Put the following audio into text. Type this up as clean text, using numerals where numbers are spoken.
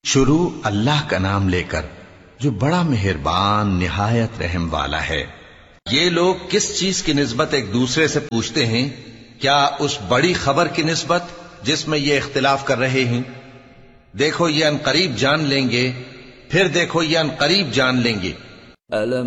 शुरू अल्लाह का नाम लेकर जो बड़ा मेहरबान निहायत रहम वाला है। ये लोग किस चीज की निस्बत एक दूसरे से पूछते हैं? क्या उस बड़ी खबर की निस्बत जिसमें ये इख्तिलाफ कर रहे हैं? देखो ये अनकरीब जान लेंगे, फिर देखो ये अनकरीब जान लेंगे।